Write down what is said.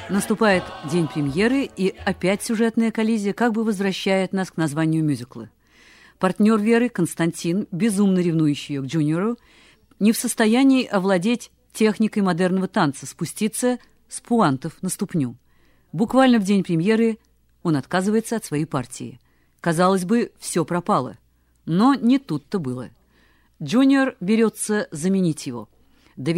Наступает день премьеры, и опять сюжетная коллизия как бы возвращает нас к названию мюзикла. Партнер Веры, Константин, безумно ревнующий ее к Джуниору, не в состоянии овладеть техникой модерного танца, спуститься с пуантов на ступню. Буквально в день премьеры он отказывается от своей партии. Казалось бы, все пропало. Но не тут-то было. Джуниор берется заменить его.